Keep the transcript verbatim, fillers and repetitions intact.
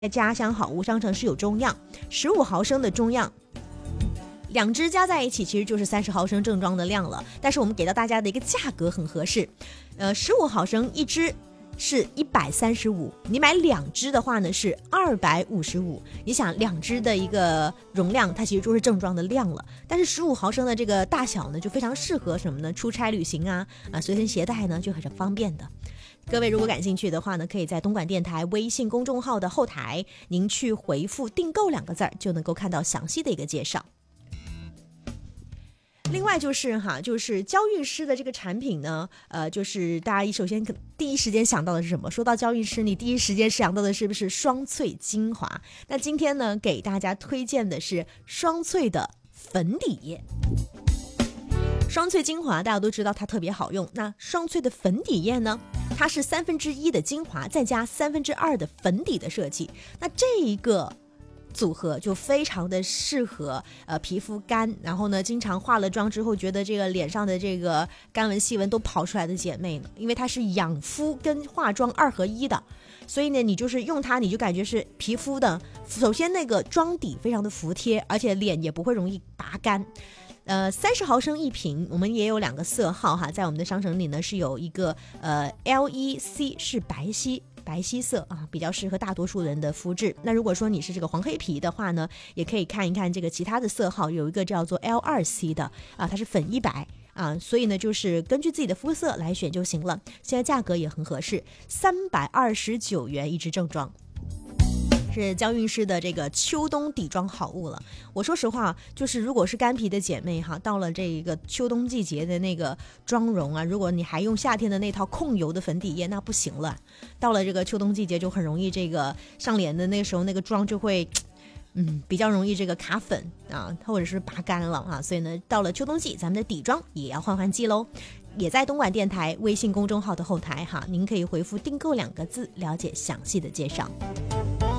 家乡好物商城是有中样，十五毫升的中样，两支加在一起其实就是三十毫升正装的量了，但是我们给到大家的一个价格很合适，呃，十五毫升一支是一百三十五，你买两支的话呢是二百五十五。你想两支的一个容量，它其实就是正装的量了。但是十五毫升的这个大小呢，就非常适合什么呢？出差旅行啊，啊，随身携带呢就很方便的。各位如果感兴趣的话呢，可以在东莞电台微信公众号的后台，您去回复订购两个字儿，就能够看到详细的一个介绍。另外就是哈，就是娇韵诗的这个产品呢，呃，就是大家一首先第一时间想到的是什么？说到娇韵诗，你第一时间想到的是不是双萃精华？那今天呢，给大家推荐的是双萃的粉底液。双萃精华大家都知道它特别好用，那双萃的粉底液呢，它是三分之一的精华再加三分之二的粉底的设计，那这一个组合就非常的适合呃皮肤干，然后呢经常化了妆之后觉得这个脸上的这个干纹细纹都跑出来的姐妹呢，因为它是养肤跟化妆二合一的，所以呢你就是用它，你就感觉是皮肤的，首先那个妆底非常的服帖，而且脸也不会容易拔干。呃，三十毫升一瓶，我们也有两个色号哈，在我们的商城里呢是有一个呃 L E C 是白皙白皙色啊，比较适合大多数人的肤质。那如果说你是这个黄黑皮的话呢，也可以看一看这个其他的色号，有一个叫做 L 二 C 的啊，它是粉一白啊，所以呢就是根据自己的肤色来选就行了。现在价格也很合适，三百二十九元一支正装。是娇韵诗的这个秋冬底妆好物了。我说实话，就是如果是干皮的姐妹哈，到了这个秋冬季节的那个妆容啊，如果你还用夏天的那套控油的粉底液，那不行了。到了这个秋冬季节，就很容易这个上脸的那个时候，那个妆就会，嗯，比较容易这个卡粉啊，或者是拔干了啊。所以呢，到了秋冬季，咱们的底妆也要换换季喽。也在东莞电台微信公众号的后台哈，您可以回复订购两个字，了解详细的介绍。